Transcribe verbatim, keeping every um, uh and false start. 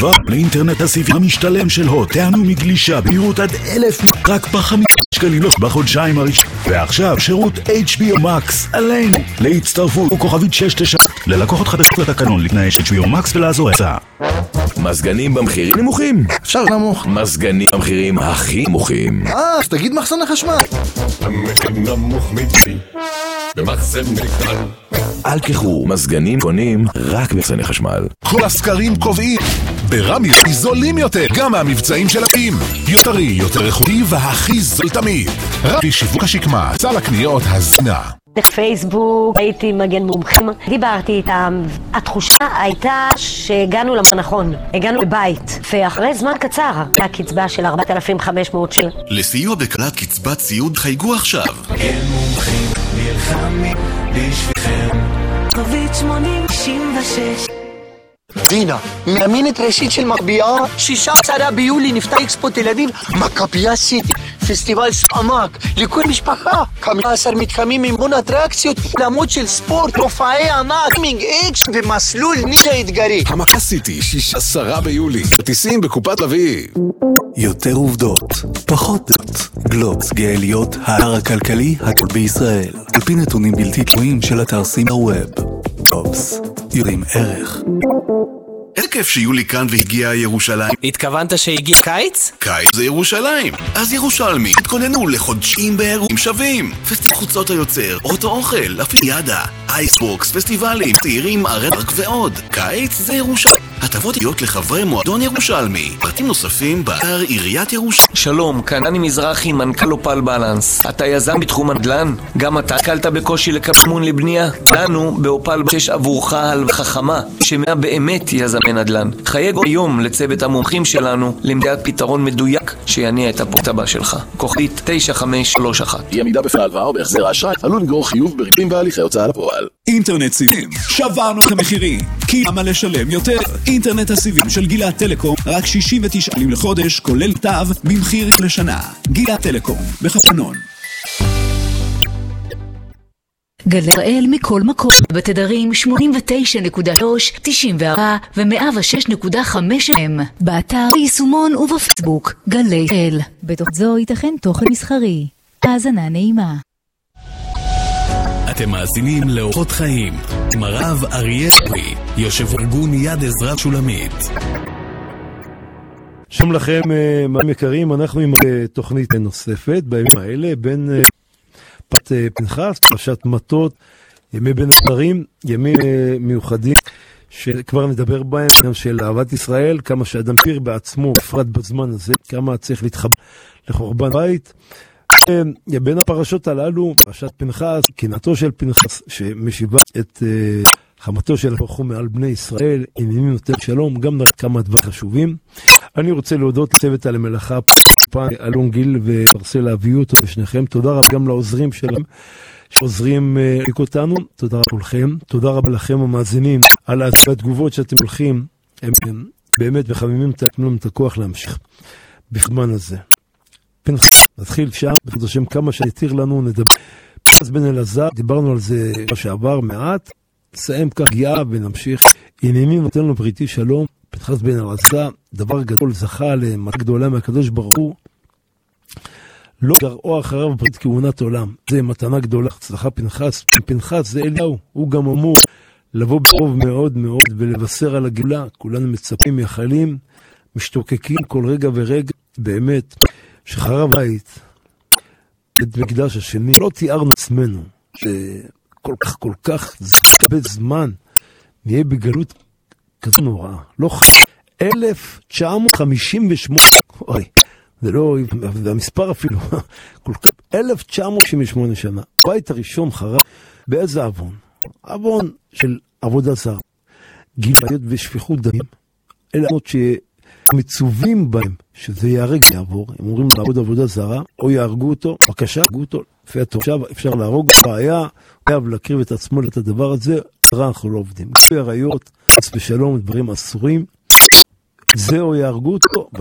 עבר לאינטרנט הסיבי המשתלם של הוט. תענו מגלישה במהירות עד אלף רק בחמישה שקלים בחודשיים הראשונים. ועכשיו שירות אייץ' בי או Max עלינו להצטרפות וכוכבית שש תשע ללקוחות חדשות לתקנון לתנאי אייץ' בי או Max ולעזור הצעה. מזגנים במחירים נמוכים. אפשר נמוך. מזגנים במחירים הכי נמוכים. אה, אז תגיד מחסן החשמל. המחיר נמוך מדי במחסן מגדל. אל תשכחו, מזגנים קונים רק במחסני חשמל. כל הסקרים קובעים ברמי זולים יותר, גם מהמבצעים של הבאים. יותר טרי, יותר איכותי והכי זול תמיד. רמי שיווק השקמה, סל הקניות הזנה. בפייסבוק הייתי מגן מומחים, דיברתי איתם. התחושה הייתה שהגענו למנכון, הגענו לבית, ואחרי זמן קצר הקצבה של ארבעת אלפים וחמש מאות שקל. לסיוע בקלת קצבת ציוד חייגו עכשיו. מגן מומחים נלחמים בשבילכם. כוכבית שמונים שישים ושש. דינה, מאמנת ראשית של מגביה, שישה עשרה ביולי נפתח אקספו תל אביב, מכבייה סיטי, פסטיבל עמק, לכל משפחה, חמישה עשר מתחמים עם המון אטרקציות, עולמות של ספורט, מופעי ענק, מינג אקס ומסלול ניג'ה אתגרי. המכה סיטי, שישה עשרה ביולי, כרטיסים בקופת לביא. יותר עובדות, פחות דעות. גלובס, גאליות, ההר הכלכלי הגדול בישראל, על פי נתונים בלתי תלויים של אתר סימר ווב. גלובס, יודעים ערך. איזה כיף שיולי כאן והגיעה ירושלים. התכוונת שהגיע קיץ? קיץ זה ירושלים. אז ירושלמי, התכוננו לחודשים באירועים שווים. פסטיבל חוצות היוצר, אוטו אוכל, אפיאדה, אייסבוקס, פסטיבלים, צעירים, ארנק ועוד. קיץ זה ירושלים. הטבות להיות לחברי מועדון ירושלמי. פרטים נוספים באתר עיריית ירושלים. שלום, כאן אני מזרחי, מנכ"ל אופל בלנס. אתה יזם בתחום הנדל"ן? גם אתה קלת בקושי לקבל מימון לבנייה? לנו באופל יש עבורך הלוואה חכמה, שמאה באמת יזם נדל"ן. חייג היום לצוות המומחים שלנו למדיעת פתרון מדויק שיניע את הפרויקט הבא שלך. כוכבית תשע חמש שלוש אחת. אי עמידה בפני הלוואה או בהחזר האשראי עלול לגרור חיוב בריבית בהליכי הוצאה לפועל. אינטרנט סיבים, שברנו את המחירים. כי למה לשלם יותר? אינטרנט הסיבים של גילת טלקום רק שישים ותשעה שקלים לחודש, כולל תו במחיר לשנה. גילת טלקום בחפנון. גלי ישראל מכל מקום, בתדרים שמונים ותשע נקודה שלוש, תשעים וארבע ו-מאה ושש נקודה חמש אם, באתר, ביישומון ובפייסבוק, גלי ישראל. בתוך זו ייתכן תוכן מסחרי. האזנה נעימה. אתם מאזינים לאורחות חיים עם הרב אריה שוי, יושב ארגון יד עזרת שולמית. שלום לכם, מאזינים יקרים, אנחנו עם תוכנית נוספת בימים האלה בין פת פנחס, פרשת מטות, ימי בין השרים, ימים מיוחדים שכבר נדבר בהם, של אהבת ישראל, כמה שאדם פיר בעצמו, בפרט בזמן הזה, כמה צריך להתחבר לחורבן בית. בין הפרשות הללו, פרשת פנחס, קנאתו של פנחס, שמשיבה את חמתו של הפרחו מעל בני ישראל, עניינים נותן שלום, גם נראה כמה דברים חשובים. אני רוצה להודות לצוות על המלאכה, אלון גיל ופרסל להביאו אותו לשניכם. תודה רבה גם לעוזרים שלהם שעוזרים להיק אותנו. תודה רבה לכם. תודה רבה לכם המאזינים על התגובות שאתם הולכים. הם, הם באמת מחממים את הכוח להמשיך בזמן הזה. פנחס, נתחיל שם, בעזרת השם כמה שיתיר לנו נדבר. פנחס בן אלעזר, דיברנו על זה שעבר מעט. נסיים כך גאה ונמשיך. עניינים נותן לנו פריטי שלום. פנחס בן אלעזר, דבר גדול, זכה למתנה גדולה מהקדוש ברוך הוא, לא גרעו אחריו ברית כהונת עולם. זה מתנה גדולה, הצלחה פנחס. פנחס זה אליהו, הוא גם אמור לבוא ברוב מאוד מאוד ולבשר על הגאולה. כולנו מצפים, מייחלים, משתוקקים כל רגע ורגע, באמת, שחרב בית, את מקדש השני, לא תיארנו עצמנו, שכל כך כל כך הרבה זמן נהיה בגלות כזו נוראה, לא חשוב. אלף תשע מאות חמישים ושמונה, אוי, זה לא, זה המספר אפילו, כל כך, אלף תשע מאות חמישים ושמונה שנה. בית הראשון חרב, באיזה אבון? אבון של עבודה זרה. גילויות ושפיכות דמים, אלה אבונות שמצווים בהם, שזה יהרג יעבור, הם אומרים לעבוד עבודה זרה, או יהרגו אותו, בבקשה, יהרגו אותו, לפי התושב, אפשר להרוג, בעיה, חייב להקריב את עצמו את הדבר הזה, רע אנחנו לא עובדים. גילוי עריות, חס ושלום, דברים אסורים, זה או יהרגו אותו,